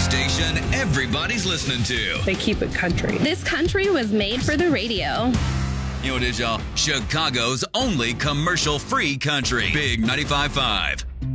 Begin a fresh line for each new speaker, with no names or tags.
station everybody's listening to.
They keep it country.
This country was made for the radio.
You know what it is, y'all? Chicago's only commercial-free country. Big 95.5.